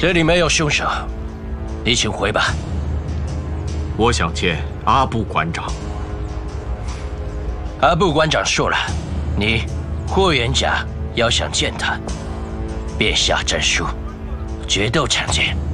这里没有凶手，你请回吧。 我想见阿布馆长。 阿布馆长说了，你霍元甲要想见他，便下战书，决斗场见。